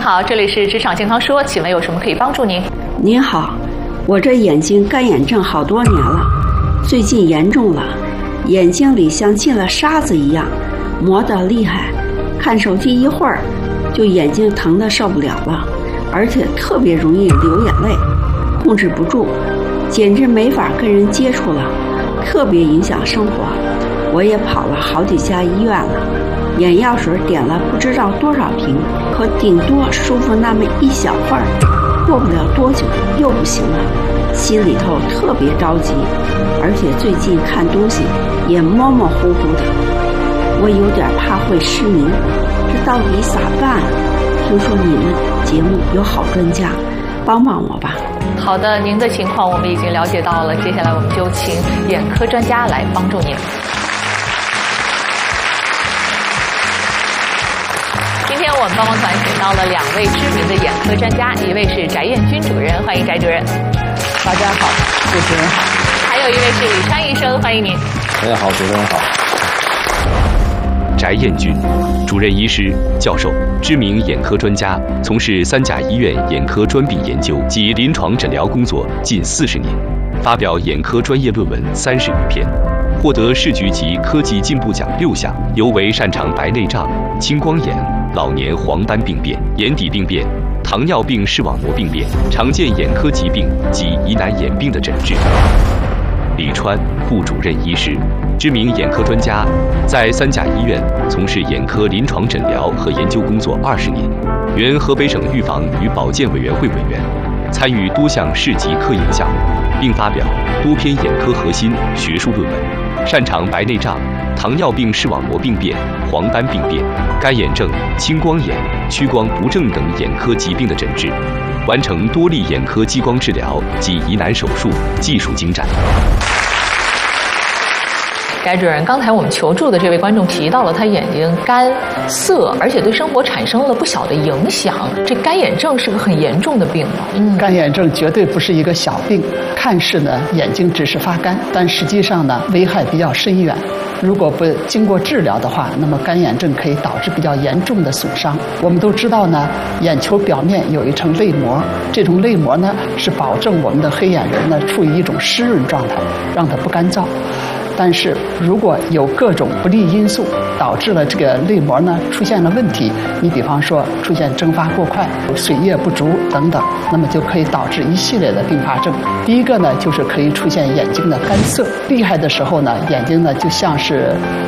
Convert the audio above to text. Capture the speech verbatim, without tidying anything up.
好，这里是职场健康说，请问有什么可以帮助您？ 您好，我这眼睛干眼症好多年了，最近严重了，眼睛里像进了沙子一样，磨得厉害，看手机一会儿就眼睛疼得受不了了，而且特别容易流眼泪，控制不住，简直没法跟人接触了，特别影响生活。我也跑了好几家医院了，眼药水点了不知道多少瓶，可顶多舒服那么一小会儿，过不了多久又不行了，心里头特别着急，而且最近看东西也模模糊糊的，我有点怕会失明，这到底咋办？听说你们节目有好专家，帮帮我吧。 好的，您的情况我们已经了解到了，接下来我们就请眼科专家来帮助您。今天我们帮忙团请到了两位知名的眼科专家，一位是翟彦军主任，欢迎翟主任。 大家好，主持人。 还有一位是李川医生，欢迎您。 大家好，主持人好。 翟彦军，主任医师、教授，知名眼科专家，从事三甲医院眼科专病研究及临床诊疗工作近四十年，发表眼科专业论文三十余篇，获得市局级科技进步奖六项，尤为擅长白内障、青光眼、老年黄斑病变、眼底病变、糖尿病视网膜病变、常见眼科疾病及疑难眼病的诊治。李川，副主任医师，知名眼科专家，在三甲医院从事眼科临床诊疗和研究工作二十年，原河北省预防与保健委员会委员，参与多项市级科研项目，并发表多篇眼科核心学术论文，擅长白内障、糖尿病视网膜病变、黄斑病变、干眼症、青光眼、屈光不正等眼科疾病的诊治，完成多例眼科激光治疗及疑难手术，技术精湛。 翟主任，刚才我们求助的这位观众提到了他眼睛干涩，而且对生活产生了不小的影响。这干眼症是个很严重的病吗？ 嗯，干眼症绝对不是一个小病，看似呢眼睛只是发干，但实际上呢危害比较深远。如果不经过治疗的话，那么干眼症可以导致比较严重的损伤。我们都知道呢，眼球表面有一层泪膜，这种泪膜呢是保证我们的黑眼仁呢处于一种湿润状态，让它不干燥。但是如果有各种不利因素导致了这个泪膜呢出现了问题，你比方说出现蒸发过快、水液不足等等，那么就可以导致一系列的并发症。第一个呢就是可以出现眼睛的干涩，厉害的时候呢眼睛呢就像是